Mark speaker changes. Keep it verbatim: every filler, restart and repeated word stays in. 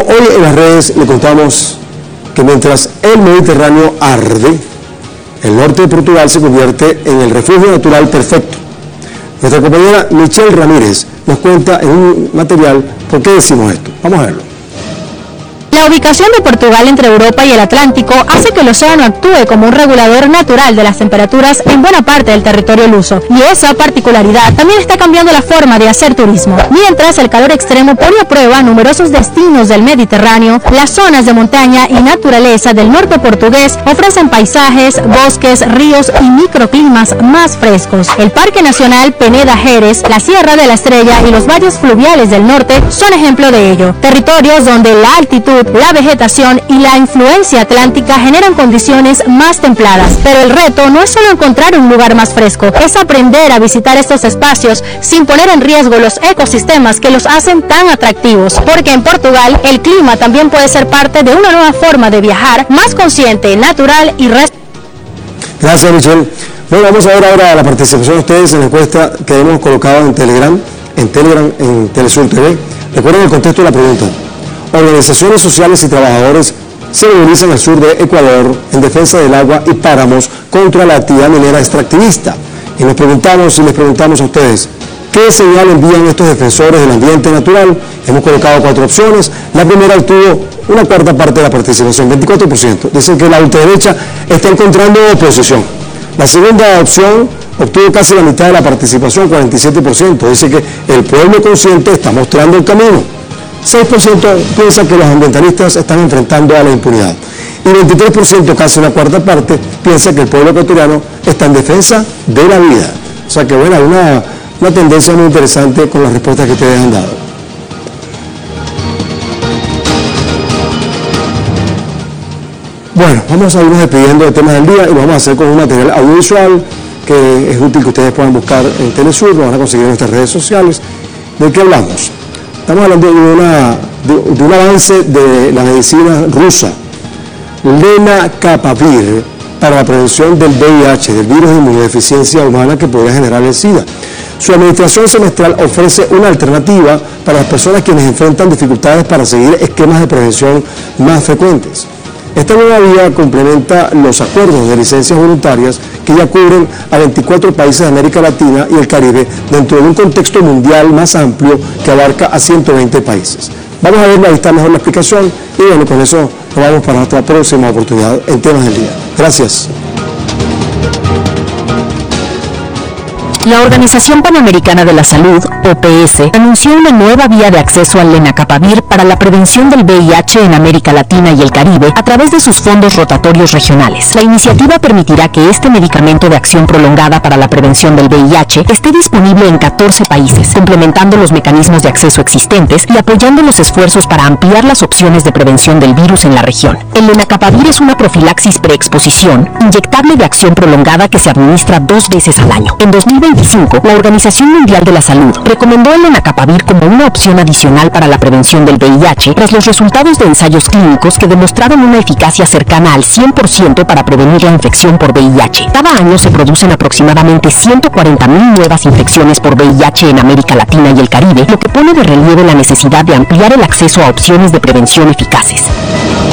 Speaker 1: hoy en las redes le contamos que mientras el Mediterráneo arde, el norte de Portugal se convierte en el refugio natural perfecto. Nuestra compañera Michelle Ramírez nos cuenta en un material por qué decimos esto. Vamos a verlo.
Speaker 2: La ubicación de Portugal entre Europa y el Atlántico hace que el océano actúe como un regulador natural de las temperaturas en buena parte del territorio luso, y esa particularidad también está cambiando la forma de hacer turismo. Mientras el calor extremo pone a prueba numerosos destinos del Mediterráneo, las zonas de montaña y naturaleza del norte portugués ofrecen paisajes, bosques, ríos y microclimas más frescos. El Parque Nacional Peneda Gerês, la Sierra de la Estrella y los valles fluviales del norte son ejemplo de ello. Territorios donde la altitud, la vegetación y la influencia atlántica generan condiciones más templadas, pero el reto no es solo encontrar un lugar más fresco, es aprender a visitar estos espacios sin poner en riesgo los ecosistemas que los hacen tan atractivos, porque en Portugal el clima también puede ser parte de una nueva forma de viajar, más consciente, natural y res...
Speaker 1: Gracias, Michelle. Bueno, vamos a ver ahora la participación de ustedes en la encuesta que hemos colocado en Telegram, en Telegram, en Telesur T V. Recuerden el contexto de la pregunta. Organizaciones sociales y trabajadores se movilizan al sur de Ecuador en defensa del agua y páramos contra la actividad minera extractivista. Y nos preguntamos y les preguntamos a ustedes, ¿qué señal envían estos defensores del ambiente natural? Hemos colocado cuatro opciones. La primera obtuvo una cuarta parte de la participación, veinticuatro por ciento. Dicen que la ultraderecha está encontrando oposición. La segunda opción obtuvo casi la mitad de la participación, cuarenta y siete por ciento. Dice que el pueblo consciente está mostrando el camino. seis por ciento piensa que los ambientalistas están enfrentando a la impunidad. Y veintitrés por ciento, casi una cuarta parte, piensa que el pueblo ecuatoriano está en defensa de la vida. O sea que, bueno, hay una, una tendencia muy interesante con las respuestas que ustedes han dado. Bueno, vamos a irnos despidiendo de temas del día y lo vamos a hacer con un material audiovisual que es útil que ustedes puedan buscar en Telesur, lo van a conseguir en nuestras redes sociales. ¿De qué hablamos? Estamos hablando de, una, de, de un avance de la medicina rusa, lenacapavir, para la prevención del V I H, del virus de inmunodeficiencia humana que podría generar el SIDA. Su administración semestral ofrece una alternativa para las personas quienes enfrentan dificultades para seguir esquemas de prevención más frecuentes. Esta nueva vía complementa los acuerdos de licencias voluntarias que ya cubren a veinticuatro países de América Latina y el Caribe dentro de un contexto mundial más amplio que abarca a ciento veinte países. Vamos a ver, ahí está mejor la explicación y bueno, con eso nos vamos para nuestra próxima oportunidad en Temas del Día. Gracias.
Speaker 3: La Organización Panamericana de la Salud, O P S, anunció una nueva vía de acceso al lenacapavir para la prevención del V I H en América Latina y el Caribe a través de sus fondos rotatorios regionales. La iniciativa permitirá que este medicamento de acción prolongada para la prevención del V I H esté disponible en catorce países, complementando los mecanismos de acceso existentes y apoyando los esfuerzos para ampliar las opciones de prevención del virus en la región. El lenacapavir es una profilaxis preexposición inyectable de acción prolongada que se administra dos veces al año. En dos mil veinticinco, la Organización Mundial de la Salud recomendó el lenacapavir como una opción adicional para la prevención del V I H tras los resultados de ensayos clínicos que demostraron una eficacia cercana al cien por ciento para prevenir la infección por V I H. Cada año se producen aproximadamente ciento cuarenta mil nuevas infecciones por V I H en América Latina y el Caribe, lo que pone de relieve la necesidad de ampliar el acceso a opciones de prevención eficaces.